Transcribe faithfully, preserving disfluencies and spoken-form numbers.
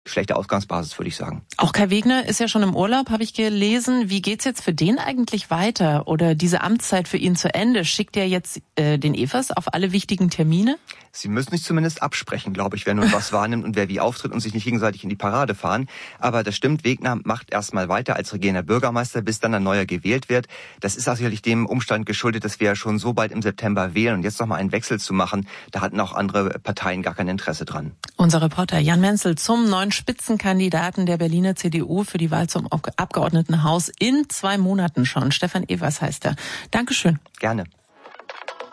schlechte Ausgangsbasis, würde ich sagen. Auch Kai Wegner ist ja schon im Urlaub, habe ich gelesen. Wie geht's jetzt für den eigentlich weiter? Oder diese Amtszeit für ihn zu Ende? Schickt er jetzt äh, den Evers auf alle wichtigen Termine? Sie müssen sich zumindest absprechen, glaube ich, wer nun was wahrnimmt und wer wie auftritt und sich nicht gegenseitig in die Parade fahren. Aber das stimmt, Wegner macht erstmal weiter als regierender Bürgermeister, bis dann ein neuer gewählt wird. Das ist auch sicherlich dem Umstand geschuldet, dass wir ja schon so bald im September wählen. Und jetzt nochmal einen Wechsel zu machen, da hatten auch andere Parteien gar kein Interesse dran. Unser Reporter Jan Menzel zum neuen Spitzenkandidaten der Berliner C D U für die Wahl zum Abgeordnetenhaus in zwei Monaten schon. Stefan Evers heißt er. Dankeschön. Gerne.